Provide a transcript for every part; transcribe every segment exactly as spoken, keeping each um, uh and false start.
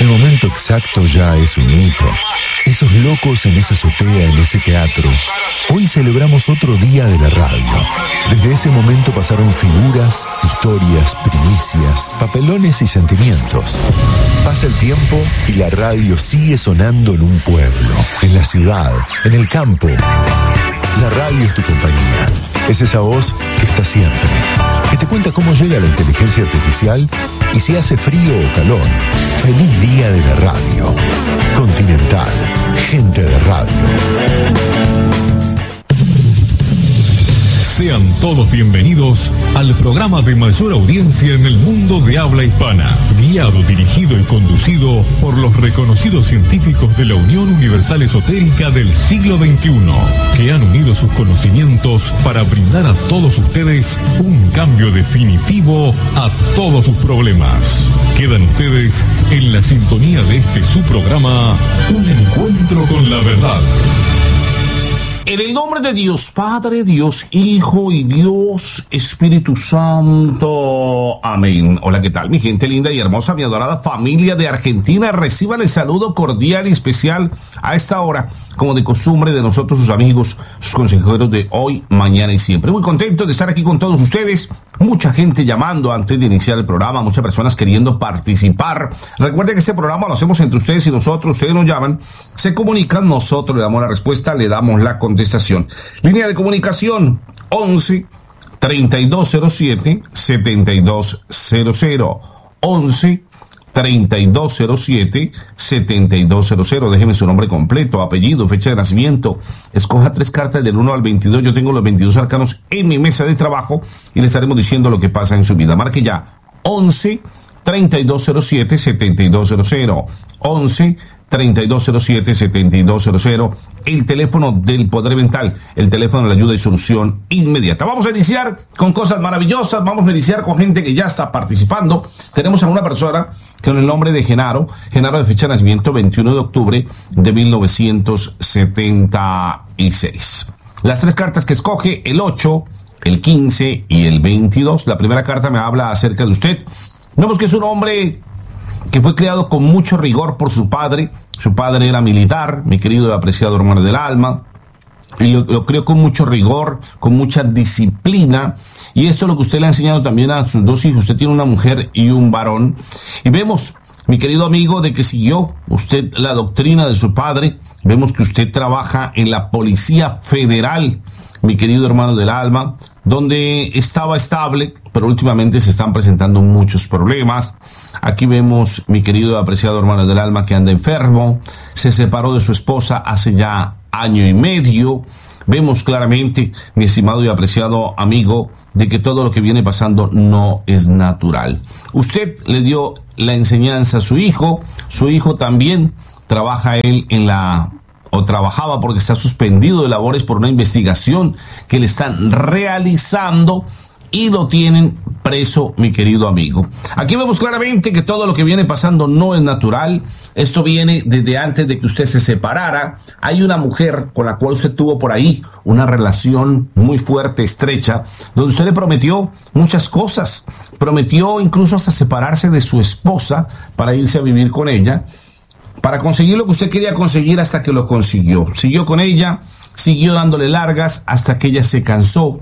El momento exacto ya es un mito. Esos locos en esa azotea, en ese teatro. Hoy celebramos otro día de la radio. Desde ese momento pasaron figuras, historias, primicias, papelones y sentimientos. Pasa el tiempo y la radio sigue sonando en un pueblo, en la ciudad, en el campo. La radio es tu compañía. Es esa voz que está siempre, que te cuenta cómo llega la inteligencia artificial y si hace frío o calor. Feliz día de la radio. Continental, gente de radio. Sean todos bienvenidos al programa de mayor audiencia en el mundo de habla hispana, guiado, dirigido y conducido por los reconocidos científicos de la Unión Universal Esotérica del siglo veintiuno, que han unido sus conocimientos para brindar a todos ustedes un cambio definitivo a todos sus problemas. Quedan ustedes en la sintonía de este su programa, Un Encuentro con la Verdad. En el nombre de Dios Padre, Dios Hijo y Dios Espíritu Santo. Amén. Hola, ¿qué tal, mi gente linda y hermosa, mi adorada familia de Argentina? Reciban el saludo cordial y especial a esta hora, como de costumbre, de nosotros, sus amigos, sus consejeros de hoy, mañana y siempre. Muy contento de estar aquí con todos ustedes. Mucha gente llamando antes de iniciar el programa, muchas personas queriendo participar. Recuerden que este programa lo hacemos entre ustedes y nosotros. Ustedes nos llaman, se comunican, nosotros le damos la respuesta, le damos la contestación. Línea de comunicación once, treinta y dos cero siete, setenta y dos cero cero. once, treinta y dos cero siete, setenta y dos cero cero. Déjeme su nombre completo, apellido, fecha de nacimiento. Escoja tres cartas del uno al veintidós. Yo tengo los veintidós arcanos en mi mesa de trabajo y le estaremos diciendo lo que pasa en su vida. Marque ya once, treinta y dos cero siete, setenta y dos cero cero. once, treinta y dos cero siete, setenta y dos cero cero, el teléfono del poder mental, el teléfono de la ayuda y solución inmediata. Vamos a iniciar con cosas maravillosas, vamos a iniciar con gente que ya está participando. Tenemos a una persona con el nombre de Genaro, Genaro de fecha de nacimiento veintiuno de octubre de mil novecientos setenta y seis. Las tres cartas que escoge, el ocho, el quince y el veintidós. La primera carta me habla acerca de usted. Vemos que es un hombre que fue criado con mucho rigor por su padre. Su padre era militar, mi querido y apreciado hermano del alma, y lo, lo crió con mucho rigor, con mucha disciplina, y esto es lo que usted le ha enseñado también a sus dos hijos. Usted tiene una mujer y un varón, y vemos, mi querido amigo, de que siguió usted la doctrina de su padre. Vemos que usted trabaja en la Policía Federal, mi querido hermano del alma, donde estaba estable, pero últimamente se están presentando muchos problemas. Aquí vemos, mi querido y apreciado hermano del alma, que anda enfermo, se separó de su esposa hace ya año y medio. Vemos claramente, mi estimado y apreciado amigo, de que todo lo que viene pasando no es natural. Usted le dio la enseñanza a su hijo, su hijo también trabaja él en la... o trabajaba porque está suspendido de labores por una investigación que le están realizando y lo tienen preso, mi querido amigo. Aquí vemos claramente que todo lo que viene pasando no es natural. Esto viene desde antes de que usted se separara. Hay una mujer con la cual usted tuvo por ahí una relación muy fuerte, estrecha, donde usted le prometió muchas cosas. Prometió incluso hasta separarse de su esposa para irse a vivir con ella, para conseguir lo que usted quería conseguir, hasta que lo consiguió. Siguió con ella, siguió dándole largas hasta que ella se cansó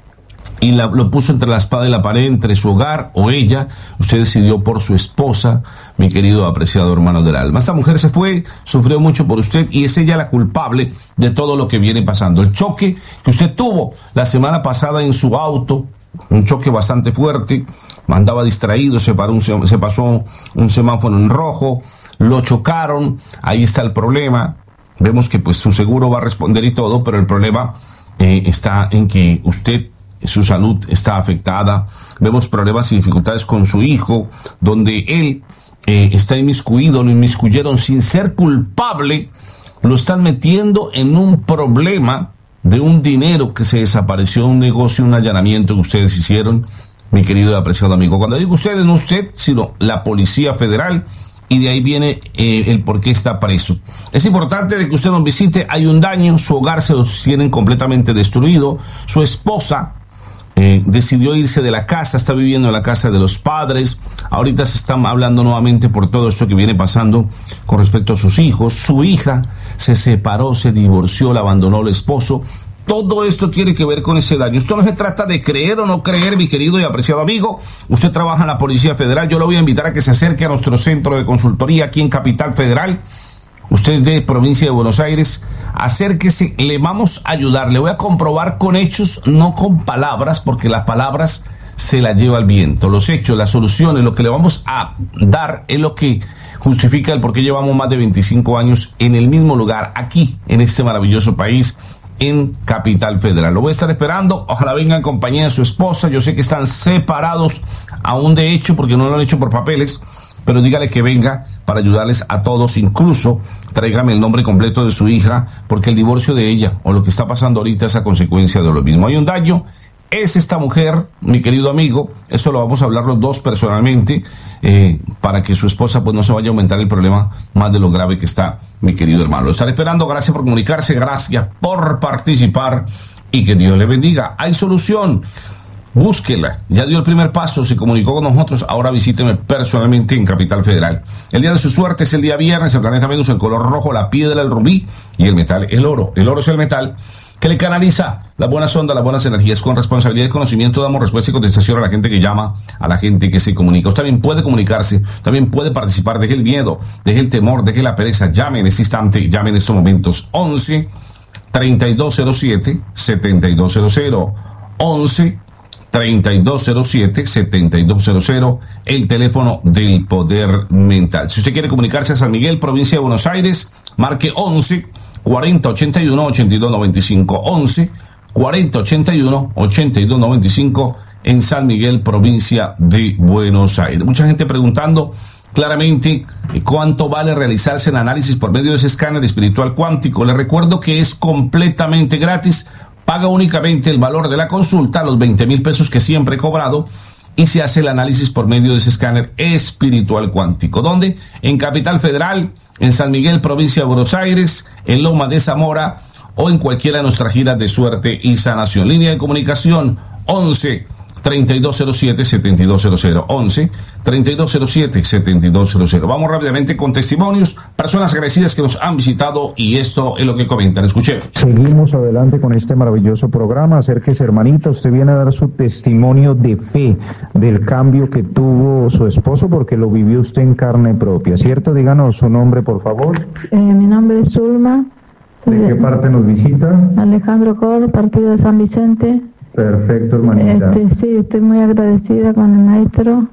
y la, lo puso entre la espada y la pared, entre su hogar o ella. Usted decidió por su esposa, mi querido apreciado hermano del alma. Esta mujer se fue, sufrió mucho por usted y es ella la culpable de todo lo que viene pasando. El choque que usted tuvo la semana pasada en su auto, un choque bastante fuerte, andaba distraído, se, paró un, se pasó un semáforo en rojo, lo chocaron, ahí está el problema. Vemos que pues su seguro va a responder y todo, pero el problema eh, está en que usted, su salud está afectada. Vemos problemas y dificultades con su hijo, donde él eh, está inmiscuido, lo inmiscuyeron sin ser culpable, lo están metiendo en un problema de un dinero que se desapareció, un negocio, un allanamiento que ustedes hicieron, mi querido y apreciado amigo. Cuando digo ustedes, no usted, sino la Policía Federal, y de ahí viene eh, el por qué está preso. Es importante de que usted nos visite. Hay un daño, su hogar se lo tienen completamente destruido, su esposa Eh, decidió irse de la casa, está viviendo en la casa de los padres. Ahorita se están hablando nuevamente por todo esto que viene pasando con respecto a sus hijos. Su hija se separó, se divorció, la abandonó el esposo. Todo esto tiene que ver con ese daño. Esto no se trata de creer o no creer, mi querido y apreciado amigo. Usted trabaja en la Policía Federal. Yo lo voy a invitar a que se acerque a nuestro centro de consultoría aquí en Capital Federal. Usted es de provincia de Buenos Aires, acérquese, le vamos a ayudar, le voy a comprobar con hechos, no con palabras, porque las palabras se las lleva el viento. Los hechos, las soluciones, lo que le vamos a dar es lo que justifica el por qué llevamos más de veinticinco años en el mismo lugar, aquí, en este maravilloso país, en Capital Federal. Lo voy a estar esperando, ojalá venga en compañía de su esposa. Yo sé que están separados aún de hecho, porque no lo han hecho por papeles, pero dígale que venga para ayudarles a todos, incluso tráigame el nombre completo de su hija, porque el divorcio de ella o lo que está pasando ahorita es a consecuencia de lo mismo. Hay un daño, es esta mujer, mi querido amigo, eso lo vamos a hablar los dos personalmente, eh, para que su esposa pues no se vaya a aumentar el problema más de lo grave que está, mi querido hermano. Lo estaré esperando, gracias por comunicarse, gracias por participar y que Dios le bendiga. Hay solución. Búsquela, ya dio el primer paso, se comunicó con nosotros, ahora visíteme personalmente en Capital Federal. El día de su suerte es el día viernes, el planeta Venus, el color rojo, la piedra, el rubí y el metal, el oro. El oro es el metal que le canaliza las buenas ondas, las buenas energías. Con responsabilidad y conocimiento damos respuesta y contestación a la gente que llama, a la gente que se comunica. Usted también puede comunicarse, también puede participar, deje el miedo, deje el temor, deje la pereza, llame en este instante, llame en estos momentos, once, treinta y dos cero siete, setenta y dos cero cero, once, treinta y dos cero siete, setenta y dos cero cero, el teléfono del poder mental. Si usted quiere comunicarse a San Miguel, provincia de Buenos Aires, marque once, cuarenta, ochenta y uno, ochenta y dos noventa y cinco, once, cuarenta, ochenta y uno, ochenta y dos noventa y cinco, en San Miguel, provincia de Buenos Aires. Mucha gente preguntando claramente cuánto vale realizarse el análisis por medio de ese escáner espiritual cuántico. Les recuerdo que es completamente gratis. Paga únicamente el valor de la consulta, los veinte mil pesos que siempre he cobrado, y se hace el análisis por medio de ese escáner espiritual cuántico. ¿Dónde? En Capital Federal, en San Miguel, provincia de Buenos Aires, en Loma de Zamora o en cualquiera de nuestras giras de suerte y sanación. Línea de comunicación once, treinta y dos cero siete, setenta y dos cero cero, once, treinta y dos cero siete, setenta y dos cero cero. Vamos rápidamente con testimonios, personas agradecidas que nos han visitado y esto es lo que comentan. Escuchemos. Seguimos adelante con este maravilloso programa. Acérquese, hermanita, usted viene a dar su testimonio de fe del cambio que tuvo su esposo porque lo vivió usted en carne propia, ¿cierto? Díganos su nombre, por favor. Eh, mi nombre es Zulma. ¿De qué parte nos visita? Alejandro Cor, partido de San Vicente. Perfecto, hermanita. Este, sí, estoy muy agradecida con el maestro,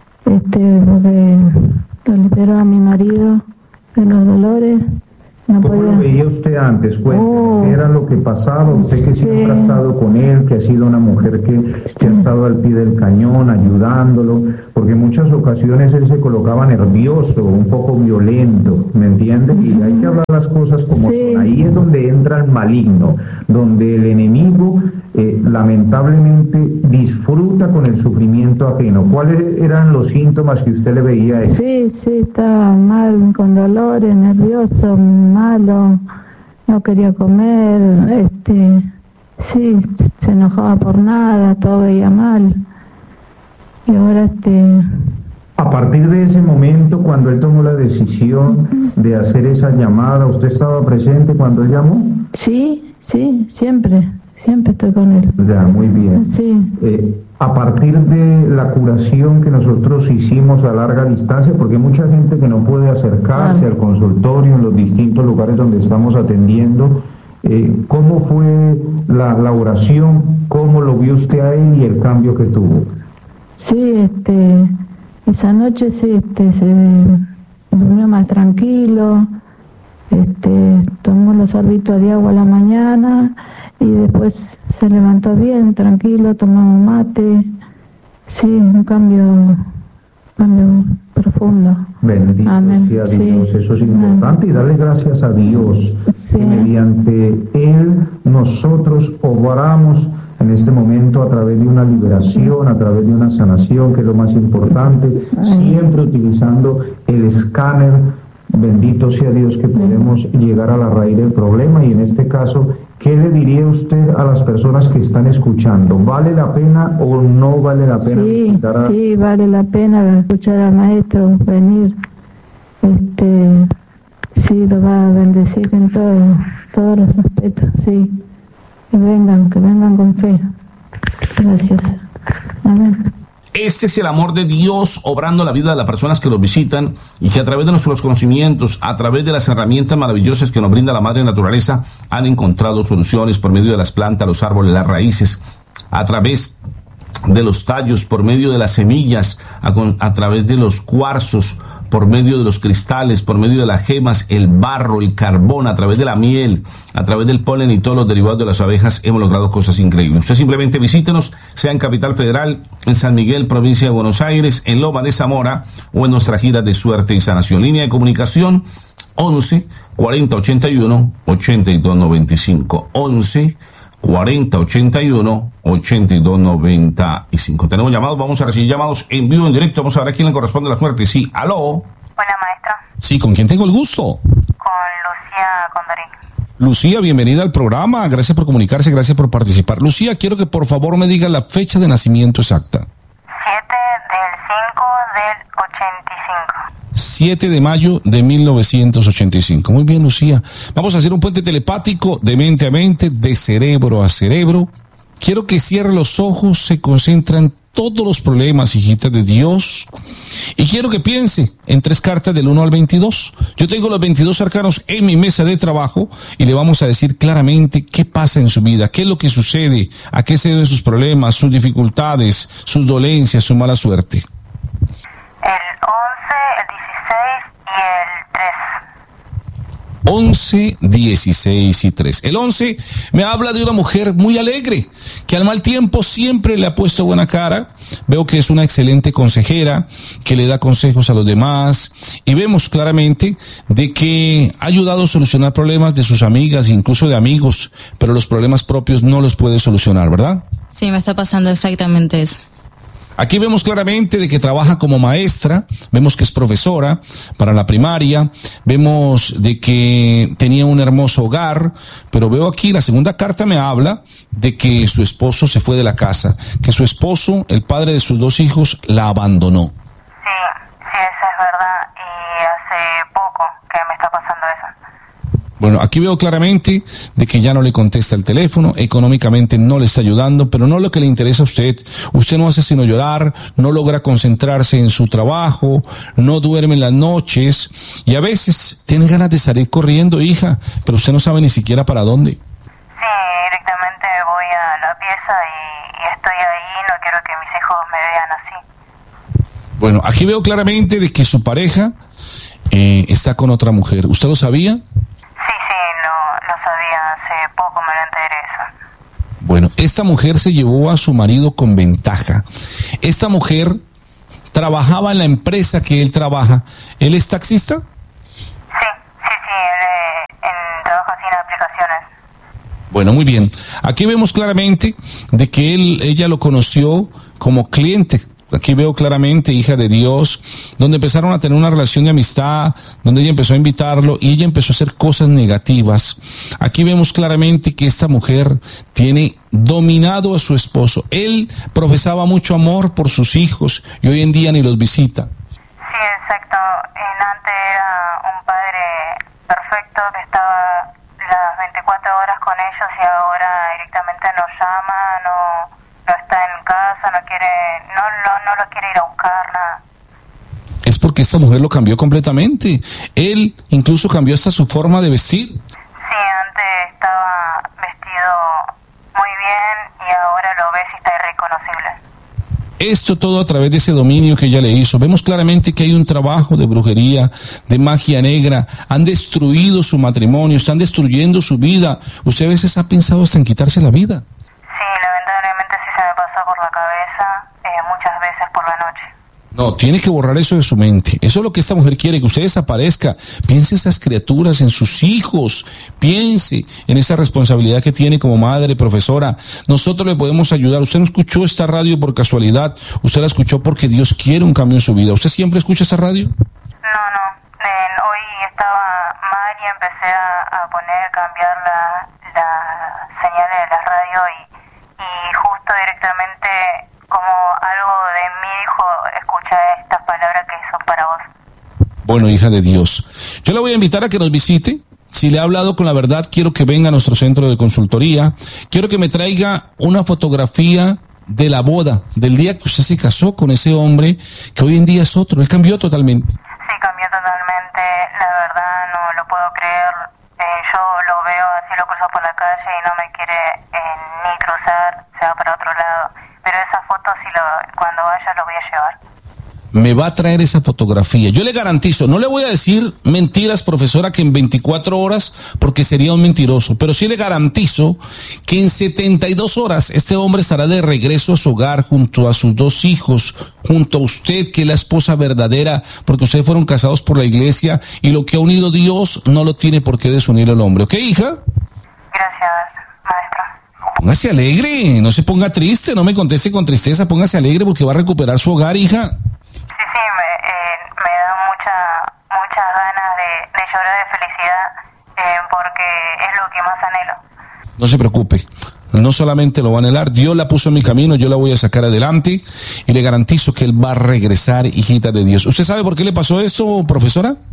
este, porque lo liberó a mi marido de los dolores. No ¿Cómo podía... lo veía usted antes? Cuénteme, Oh, ¿qué era lo que pasaba? Usted que sí. siempre ha estado con él, que ha sido una mujer que, que ha estado al pie del cañón, ayudándolo, porque en muchas ocasiones él se colocaba nervioso, un poco violento, ¿me entiende? Y hay que hablar las cosas como Sí. son. Ahí es donde entra el maligno, donde el enemigo eh, lamentablemente disfruta con el sufrimiento ajeno. ¿Cuáles eran los síntomas que usted le veía a él? Sí, sí, estaba mal, con dolores, nervioso, malo, no quería comer, este, sí, se enojaba por nada, todo veía mal. Y ahora, este... A partir de ese momento, cuando él tomó la decisión de hacer esa llamada, ¿usted estaba presente cuando él llamó? Sí, sí, siempre, siempre estoy con él. Ya, muy bien. Sí, Eh, a partir de la curación que nosotros hicimos a larga distancia, porque hay mucha gente que no puede acercarse Claro. al consultorio en los distintos lugares donde estamos atendiendo, eh, ¿cómo fue la, la oración? ¿Cómo lo vio usted a él y el cambio que tuvo? sí, este, esa noche sí, este, se durmió más tranquilo, este, tomó los sorbitos de agua a la mañana y después se levantó bien, tranquilo, tomamos mate, sí, un cambio, cambio profundo. Bendito Amén. sea Sí. Dios, eso es importante, y darle gracias a Dios Sí. que mediante Él nosotros obramos en este momento a través de una liberación, a través de una sanación, que es lo más importante, siempre utilizando el escáner. Bendito sea Dios que podemos llegar a la raíz del problema, y en este caso ¿qué le diría usted a las personas que están escuchando? ¿Vale la pena o no vale la pena? Sí, a... sí, vale la pena escuchar al maestro venir. Este, sí, lo va a bendecir en todo, todos los aspectos, sí. Que vengan, que vengan con fe. Gracias. Amén. Este es el amor de Dios obrando la vida de las personas que los visitan y que a través de nuestros conocimientos, a través de las herramientas maravillosas que nos brinda la madre naturaleza, han encontrado soluciones por medio de las plantas, los árboles, las raíces, a través de los tallos, por medio de las semillas, a, a través de los cuarzos, por medio de los cristales, por medio de las gemas, el barro, el carbón, a través de la miel, a través del polen y todos los derivados de las abejas, hemos logrado cosas increíbles. Usted simplemente visítenos, sea en Capital Federal, en San Miguel, provincia de Buenos Aires, en Loma de Zamora o en nuestra gira de suerte y sanación. Línea de comunicación once cuarenta ochenta y uno ochenta y dos noventa y cinco. once cuarenta ochenta y uno ochenta y dos noventa y cinco. Tenemos llamados, vamos a recibir llamados en vivo, en directo. Vamos a ver a quién le corresponde la suerte. Sí, aló. Hola, maestra. Sí, ¿con quién tengo el gusto? Con Lucía Condorín. Lucía, bienvenida al programa. Gracias por comunicarse, gracias por participar. Lucía, quiero que por favor me diga la fecha de nacimiento exacta. siete del cinco del ochenta y cinco. siete de mayo de mil novecientos ochenta y cinco. Muy bien, Lucía. Vamos a hacer un puente telepático de mente a mente, de cerebro a cerebro. Quiero que cierre los ojos, se concentran todos los problemas, hijita de Dios. Y quiero que piense en tres cartas del uno al veintidós. Yo tengo los veintidós arcanos en mi mesa de trabajo y le vamos a decir claramente qué pasa en su vida, qué es lo que sucede, a qué se deben sus problemas, sus dificultades, sus dolencias, su mala suerte. El once, el dieciséis y el tres. once, dieciséis y tres. El once me habla de una mujer muy alegre, que al mal tiempo siempre le ha puesto buena cara. Veo que es una excelente consejera, que le da consejos a los demás, y vemos claramente de que ha ayudado a solucionar problemas de sus amigas, incluso de amigos, pero los problemas propios no los puede solucionar, ¿verdad? Sí, me está pasando exactamente eso. Aquí vemos claramente de que trabaja como maestra, vemos que es profesora para la primaria, vemos de que tenía un hermoso hogar, pero veo aquí la segunda carta me habla de que su esposo se fue de la casa, que su esposo, el padre de sus dos hijos, la abandonó. Sí, sí, eso es verdad, y hace poco que me está pasando eso. Bueno, aquí veo claramente de que ya no le contesta el teléfono, económicamente no le está ayudando, pero no lo que le interesa a usted. Usted no hace sino llorar, no logra concentrarse en su trabajo, no duerme en las noches y a veces tiene ganas de salir corriendo, hija, pero usted no sabe ni siquiera para dónde. Sí, directamente voy a la pieza y, y estoy ahí, no quiero que mis hijos me vean así. Bueno, aquí veo claramente de que su pareja eh, está con otra mujer. ¿Usted lo sabía? Hace poco me lo enteré eso. Bueno, esta mujer se llevó a su marido con ventaja. Esta mujer trabajaba en la empresa que él trabaja. ¿Él es taxista? Sí, sí, sí, él en, trabaja sin aplicaciones. Bueno, muy bien. Aquí vemos claramente de que él, ella lo conoció como cliente. Aquí veo claramente, hija de Dios, donde empezaron a tener una relación de amistad, donde ella empezó a invitarlo y ella empezó a hacer cosas negativas. Aquí vemos claramente que esta mujer tiene dominado a su esposo. Él profesaba mucho amor por sus hijos y hoy en día ni los visita. Sí, exacto. En antes era un padre perfecto que estaba las veinticuatro horas con ellos y ahora directamente nos llama, no... no está en casa, no quiere, no, no, no lo quiere ir a buscar, nada. Es porque esta mujer lo cambió completamente. Él incluso cambió hasta su forma de vestir. Sí, antes estaba vestido muy bien y ahora lo ves y está irreconocible. Esto todo a través de ese dominio que ella le hizo. Vemos claramente que hay un trabajo de brujería, de magia negra. Han destruido su matrimonio, están destruyendo su vida. Usted a veces ha pensado hasta en quitarse la vida. Por la cabeza, eh, muchas veces por la noche. No, tiene que borrar eso de su mente. Eso es lo que esta mujer quiere, que usted desaparezca. Piense en esas criaturas, en sus hijos. Piense en esa responsabilidad que tiene como madre, profesora. Nosotros le podemos ayudar. Usted no escuchó esta radio por casualidad. Usted la escuchó porque Dios quiere un cambio en su vida. ¿Usted siempre escucha esa radio? No, no. Eh, hoy estaba mal y empecé a, a poner, cambiar la, la, Bueno, hija de Dios, yo la voy a invitar a que nos visite. Si le ha hablado con la verdad, quiero que venga a nuestro centro de consultoría. Quiero que me traiga una fotografía de la boda, del día que usted se casó con ese hombre que hoy en día es otro. Él cambió totalmente. Sí, cambió totalmente. La verdad no lo puedo creer. Eh, yo lo veo así, lo cruzo por la calle y no me quiere eh, ni cruzar, se va para otro lado. Pero esa foto, sí lo, cuando vaya, lo voy a llevar. Me va a traer esa fotografía. Yo le garantizo, no le voy a decir mentiras, profesora, que en veinticuatro horas, porque sería un mentiroso, pero sí le garantizo que en setenta y dos horas este hombre estará de regreso a su hogar, junto a sus dos hijos, junto a usted, que es la esposa verdadera, porque ustedes fueron casados por la iglesia, y lo que ha unido Dios no lo tiene por qué desunir el hombre. ¿Ok, hija? Gracias, maestro. Póngase alegre, no se ponga triste, no me conteste con tristeza, póngase alegre porque va a recuperar su hogar, hija. Sí, sí, me, eh, me da mucha, muchas ganas de, de llorar de felicidad eh, porque es lo que más anhelo. No se preocupe, no solamente lo va a anhelar, Dios la puso en mi camino, yo la voy a sacar adelante y le garantizo que él va a regresar, hijita de Dios. ¿Usted sabe por qué le pasó esto, profesora? No,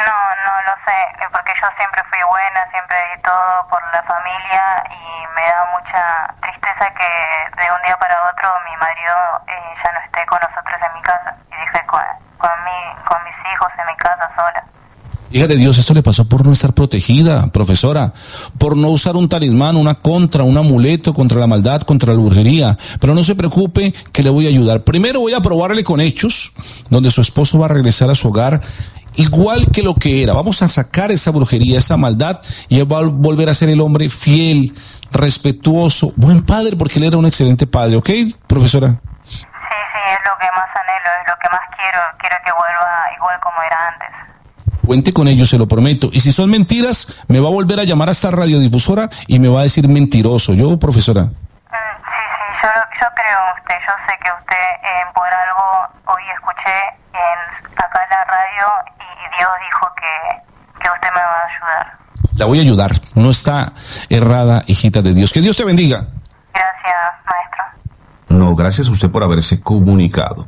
no lo sé, porque yo siempre fui buena, siempre di todo por la familia y me da mucha tristeza que de un día para otro mi marido eh, ya no esté con nosotros en mi casa y deje con, con, mi, con mis hijos en mi casa sola. Hija de Dios, esto le pasó por no estar protegida, profesora, por no usar un talismán, una contra, un amuleto contra la maldad, contra la brujería. Pero no se preocupe, que le voy a ayudar. Primero voy a probarle con hechos, donde su esposo va a regresar a su hogar igual que lo que era. Vamos a sacar esa brujería, esa maldad, y él va a volver a ser el hombre fiel, respetuoso, buen padre, porque él era un excelente padre. ¿Ok, profesora? Sí, sí, es lo que más anhelo, es lo que más quiero. Quiero que vuelva igual como era antes. Cuente con ello, se lo prometo. Y si son mentiras, me va a volver a llamar a esta radiodifusora y me va a decir mentiroso. ¿Yo, profesora? Mm, sí, sí, yo, yo creo en usted. Yo sé que usted, eh, por algo, hoy escuché en, acá en la radio y, y Dios dijo que, que usted me va a ayudar. La voy a ayudar. No está errada, hijita de Dios. Que Dios te bendiga. Gracias, maestro. No, gracias a usted por haberse comunicado.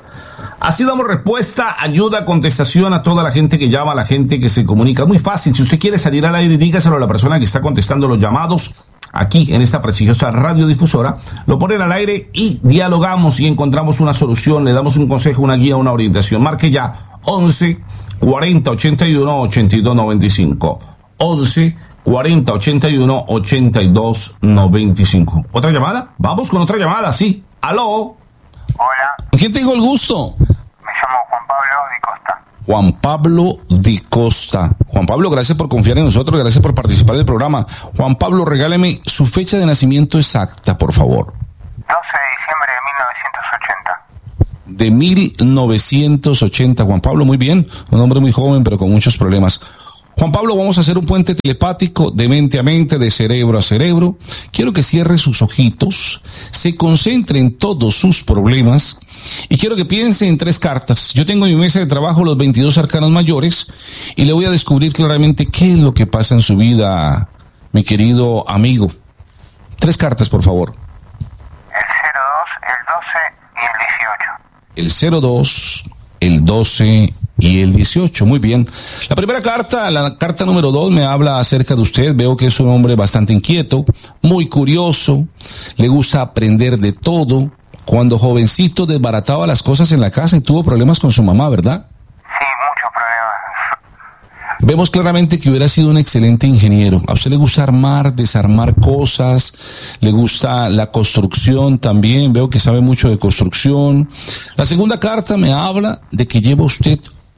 Así damos respuesta, ayuda, contestación a toda la gente que llama, a la gente que se comunica. Muy fácil, si usted quiere salir al aire, dígaselo a la persona que está contestando los llamados aquí en esta prestigiosa radiodifusora. Lo ponen al aire y dialogamos y encontramos una solución, le damos un consejo, una guía, una orientación. Marque ya once cuarenta ochenta y uno ochenta y dos noventa y cinco. once cuarenta ochenta y uno ochenta y dos noventa y cinco. ¿Otra llamada? Vamos con otra llamada, sí. ¿Aló? Hola. ¿Con quién tengo el gusto? Me llamo Juan Pablo Di Costa. Juan Pablo Di Costa. Juan Pablo, gracias por confiar en nosotros, gracias por participar del programa. Juan Pablo, regáleme su fecha de nacimiento exacta, por favor. doce de diciembre de mil novecientos ochenta. De mil novecientos ochenta, Juan Pablo, muy bien. Un hombre muy joven, pero con muchos problemas. Juan Pablo, vamos a hacer un puente telepático de mente a mente, de cerebro a cerebro. Quiero que cierre sus ojitos, se concentre en todos sus problemas y quiero que piense en tres cartas. Yo tengo en mi mesa de trabajo los veintidós arcanos mayores y le voy a descubrir claramente qué es lo que pasa en su vida, mi querido amigo. Tres cartas, por favor. El cero dos, el doce y el dieciocho. El cero dos, el doce y el dieciocho, muy bien. La primera carta, la carta número dos, me habla acerca de usted. Veo que es un hombre bastante inquieto, muy curioso, le gusta aprender de todo. Cuando jovencito desbarataba las cosas en la casa y tuvo problemas con su mamá, ¿verdad? Sí, muchos problemas. Vemos claramente que hubiera sido un excelente ingeniero. A usted le gusta armar, desarmar cosas, le gusta la construcción también, veo que sabe mucho de construcción. La segunda carta me habla de que lleva usted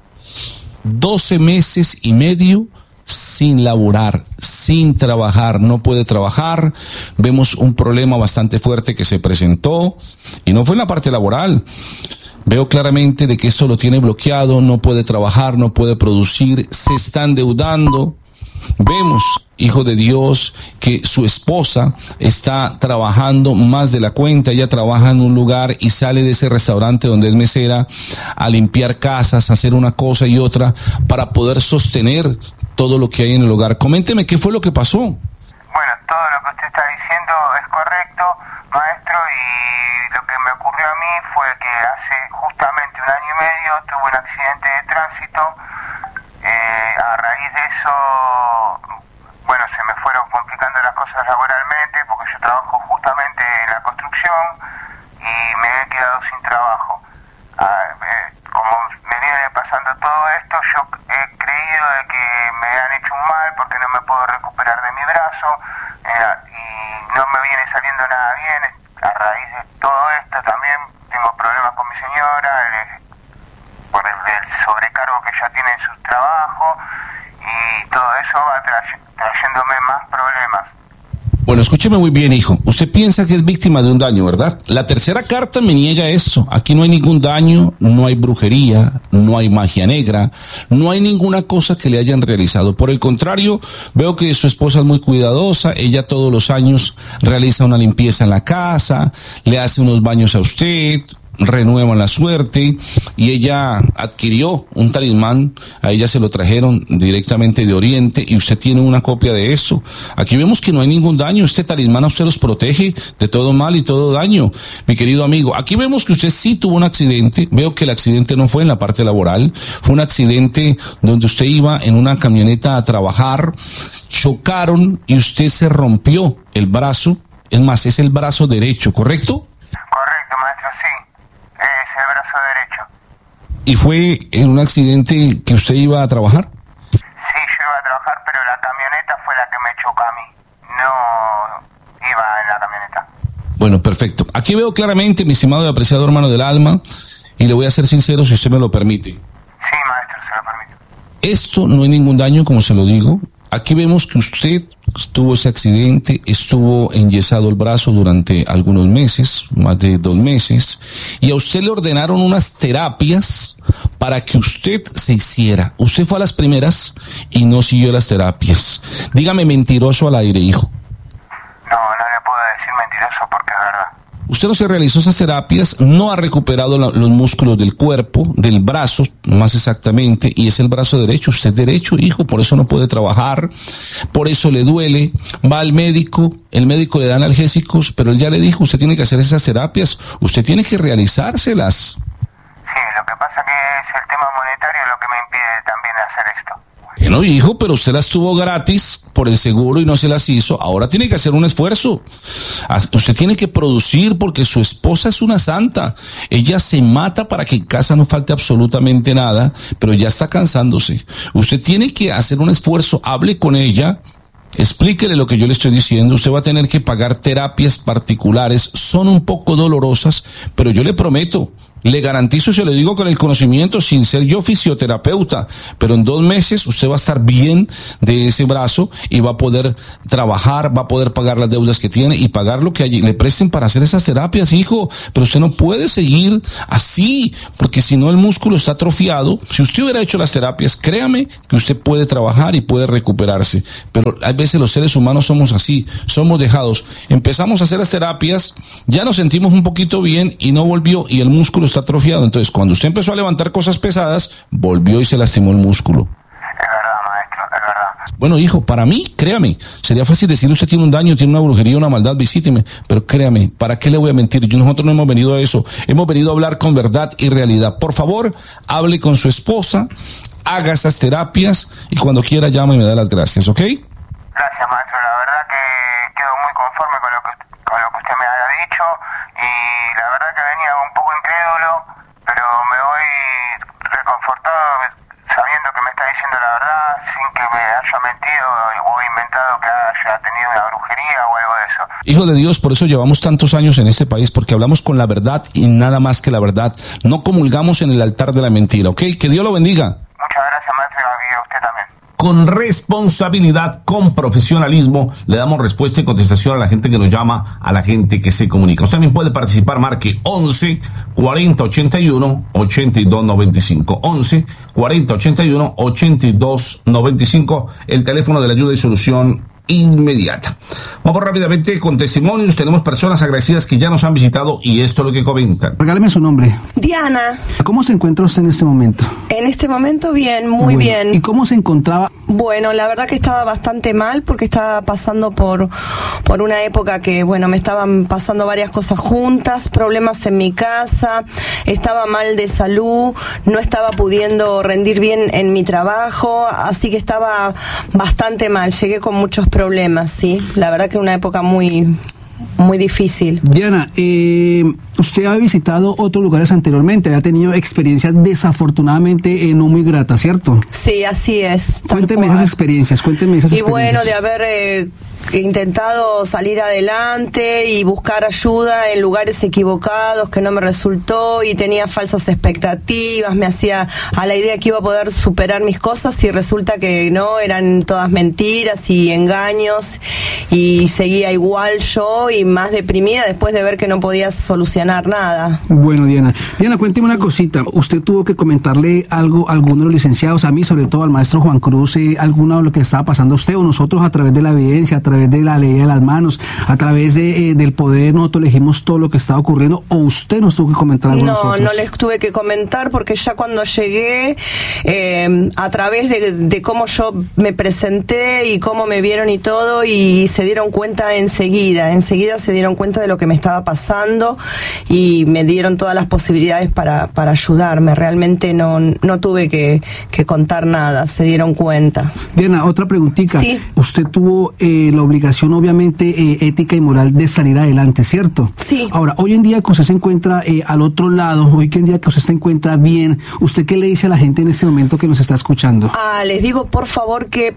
doce meses y medio sin laborar, sin trabajar, no puede trabajar. Vemos un problema bastante fuerte que se presentó y no fue en la parte laboral. Veo claramente de que esto lo tiene bloqueado, no puede trabajar, no puede producir, se está endeudando. Vemos, hijo de Dios, que su esposa está trabajando más de la cuenta. Ella trabaja en un lugar y sale de ese restaurante donde es mesera a limpiar casas, a hacer una cosa y otra para poder sostener todo lo que hay en el hogar. Coménteme qué fue lo que pasó. Bueno, todo lo que usted está diciendo es correcto, maestro, y lo que me ocurrió a mí fue que hace justamente un año y medio tuve un accidente de tránsito Bueno, escúcheme muy bien, hijo. Usted piensa que es víctima de un daño, ¿verdad? La tercera carta me niega eso. Aquí no hay ningún daño, no hay brujería, no hay magia negra, no hay ninguna cosa que le hayan realizado. Por el contrario, veo que su esposa es muy cuidadosa. Ella todos los años realiza una limpieza en la casa, le hace unos baños a usted, renuevan la suerte, y ella adquirió un talismán, a ella se lo trajeron directamente de Oriente y usted tiene una copia de eso. Aquí vemos que no hay ningún daño, este talismán a usted los protege de todo mal y todo daño, mi querido amigo. Aquí vemos que usted sí tuvo un accidente, veo que el accidente no fue en la parte laboral, fue un accidente donde usted iba en una camioneta a trabajar, chocaron y usted se rompió el brazo, es más, es el brazo derecho, ¿correcto? Correcto, maestro, sí. Es el brazo derecho. ¿Y fue en un accidente que usted iba a trabajar? Sí, yo iba a trabajar, pero la camioneta fue la que me chocó a mí. No iba en la camioneta. Bueno, perfecto. Aquí veo claramente, mi estimado y apreciado hermano del alma, y le voy a ser sincero si usted me lo permite. Sí, maestro, se lo permito. Esto no hay ningún daño, como se lo digo. Aquí vemos que usted tuvo ese accidente, estuvo enyesado el brazo durante algunos meses, más de dos meses, y a usted le ordenaron unas terapias para que usted se hiciera. Usted fue a las primeras y no siguió las terapias. Dígame mentiroso al aire, hijo. No, no le puedo decir mentiroso porque es verdad. Usted no se realizó esas terapias, no ha recuperado la, los músculos del cuerpo, del brazo, más exactamente, y es el brazo derecho. Usted es derecho, hijo, por eso no puede trabajar, por eso le duele, va al médico, el médico le da analgésicos, pero él ya le dijo, usted tiene que hacer esas terapias, usted tiene que realizárselas. Sí, lo que pasa que es el tema monetario lo que me impide también hacer esto. Bueno, hijo, pero usted las tuvo gratis por el seguro y no se las hizo. Ahora tiene que hacer un esfuerzo. Usted tiene que producir porque su esposa es una santa. Ella se mata para que en casa no falte absolutamente nada, pero ya está cansándose. Usted tiene que hacer un esfuerzo. Hable con ella. Explíquele lo que yo le estoy diciendo. Usted va a tener que pagar terapias particulares. Son un poco dolorosas, pero yo le prometo, le garantizo y se lo digo con el conocimiento, sin ser yo fisioterapeuta, pero en dos meses usted va a estar bien de ese brazo y va a poder trabajar, va a poder pagar las deudas que tiene y pagar lo que allí le presten para hacer esas terapias, hijo. Pero usted no puede seguir así, porque si no el músculo está atrofiado. Si usted hubiera hecho las terapias, créame que usted puede trabajar y puede recuperarse. Pero hay veces los seres humanos somos así, somos dejados. Empezamos a hacer las terapias, ya nos sentimos un poquito bien y no volvió y el músculo está atrofiado. Entonces, cuando usted empezó a levantar cosas pesadas, volvió y se lastimó el músculo. Es verdad, maestro, es verdad. Bueno, hijo, para mí, créame, sería fácil decir usted tiene un daño, tiene una brujería, una maldad, visíteme, pero créame, ¿para qué le voy a mentir? Yo, nosotros no hemos venido a eso, hemos venido a hablar con verdad y realidad. Por favor, hable con su esposa, haga esas terapias y cuando quiera llame y me da las gracias, ¿ok? Gracias, maestro, la verdad que quedo muy conforme con lo que, con lo que usted me haya dicho y la verdad que venía un poco incrédulo, pero me voy reconfortado sabiendo que me está diciendo la verdad, sin que me haya mentido o inventado que haya tenido una brujería o algo de eso. Hijo de Dios, por eso llevamos tantos años en este país, porque hablamos con la verdad y nada más que la verdad. No comulgamos en el altar de la mentira, ¿ok? Que Dios lo bendiga. Muchas gracias, maestro, y a usted también. Con responsabilidad, con profesionalismo, le damos respuesta y contestación a la gente que nos llama, a la gente que se comunica. Usted también puede participar, marque once cuarenta ochenta y uno ochenta y dos noventa y cinco. once cuarenta ochenta y uno ochenta y dos noventa y cinco, el teléfono de la ayuda y solución inmediata. Vamos rápidamente con testimonios. Tenemos personas agradecidas que ya nos han visitado y esto es lo que comentan. Regáleme su nombre. Diana. ¿Cómo se encuentra usted en este momento? En este momento bien, muy Bueno, bien. ¿y cómo se encontraba? Bueno, la verdad que estaba bastante mal porque estaba pasando por, por una época que, bueno, me estaban pasando varias cosas juntas, problemas en mi casa, estaba mal de salud, no estaba pudiendo rendir bien en mi trabajo, así que estaba bastante mal, llegué con muchos problemas, sí, la verdad que una época muy, muy difícil. Diana, eh, usted ha visitado otros lugares anteriormente, ha tenido experiencias desafortunadamente eh, no muy gratas, ¿cierto? Sí, así es. Cuénteme esas experiencias, cuénteme esas y experiencias. bueno, de haber eh, intentado salir adelante y buscar ayuda en lugares equivocados que no me resultó y tenía falsas expectativas, me hacía a la idea que iba a poder superar mis cosas y resulta que no, eran todas mentiras y engaños y seguía igual yo y más deprimida después de ver que no podía solucionar nada. Bueno, Diana, Diana, cuénteme una cosita, usted tuvo que comentarle algo a alguno de los licenciados, a mí sobre todo al maestro Juan Cruz, eh, alguno de lo que estaba pasando a usted o nosotros a través de la evidencia, a través de la ley de las manos, a través de, eh, del poder, nosotros elegimos todo lo que estaba ocurriendo, o usted nos tuvo que comentar algo. No, nosotros. No les tuve que comentar porque ya cuando llegué, eh, a través de, de cómo yo me presenté y cómo me vieron y todo, y se dieron cuenta enseguida, enseguida se dieron cuenta de lo que me estaba pasando y me dieron todas las posibilidades para, para ayudarme. Realmente no, no tuve que, que contar nada, se dieron cuenta. Diana, otra preguntita. Sí. Usted tuvo eh, la obligación, obviamente, eh, ética y moral de salir adelante, ¿cierto? Sí. Ahora, hoy en día que usted se encuentra eh, al otro lado, hoy en día que usted se encuentra bien, ¿usted qué le dice a la gente en este momento que nos está escuchando? Ah, les digo, por favor, que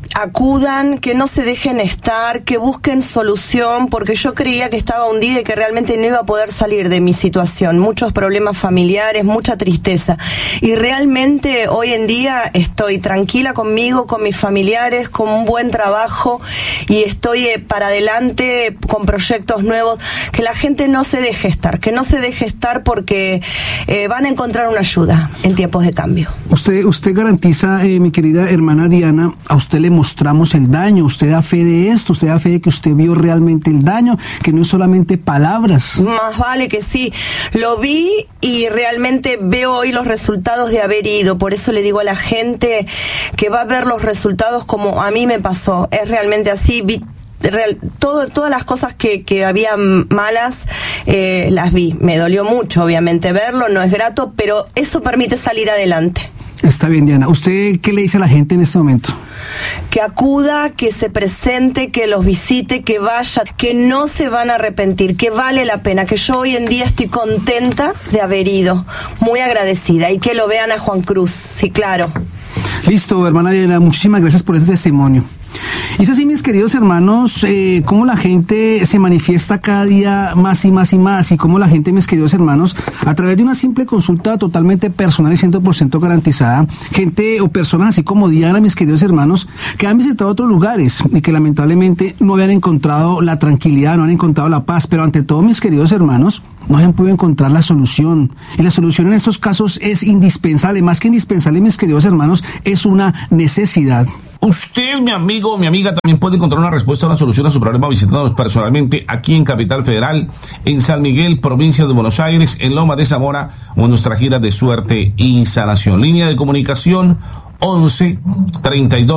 acudan, que no se dejen estar, que busquen solución, porque yo creía que estaba hundida y que realmente no iba a poder salir de mi situación, muchos problemas familiares, mucha tristeza, y realmente hoy en día estoy tranquila conmigo, con mis familiares, con un buen trabajo y estoy eh, para adelante con proyectos nuevos, que la gente no se deje estar, que no se deje estar porque eh, van a encontrar una ayuda en tiempos de cambio. Usted, usted garantiza, eh, mi querida hermana Diana, a usted le mostramos el daño, usted da fe de esto, usted da fe de que usted vio realmente el daño, que no es solamente palabras. Más vale que sí, lo vi y realmente veo hoy los resultados de haber ido, por eso le digo a la gente que va a ver los resultados como a mí me pasó, es realmente así, vi Real, todo, todas las cosas que, que había malas eh, las vi, me dolió mucho obviamente verlo, no es grato, pero eso permite salir adelante. Está bien, Diana. ¿Usted qué le dice a la gente en este momento? Que acuda, que se presente, que los visite, que vaya, que no se van a arrepentir, que vale la pena, que yo hoy en día estoy contenta de haber ido, muy agradecida, y que lo vean a Juan Cruz, sí, claro. Listo, hermana Diana, muchísimas gracias por este testimonio. Y es así, mis queridos hermanos, eh, cómo la gente se manifiesta cada día más y más y más, y cómo la gente, mis queridos hermanos, a través de una simple consulta totalmente personal y cien por ciento garantizada, gente o personas así como Diana, mis queridos hermanos, que han visitado otros lugares y que lamentablemente no habían encontrado la tranquilidad, no han encontrado la paz, pero ante todo, mis queridos hermanos, no han podido encontrar la solución. Y la solución en estos casos es indispensable, más que indispensable, mis queridos hermanos, es una necesidad. Usted, mi amigo o mi amiga, también puede encontrar una respuesta, una solución a su problema visitándonos personalmente aquí en Capital Federal, en San Miguel, provincia de Buenos Aires, en Loma de Zamora, o en nuestra gira de suerte y sanación. Línea de comunicación once treinta y dos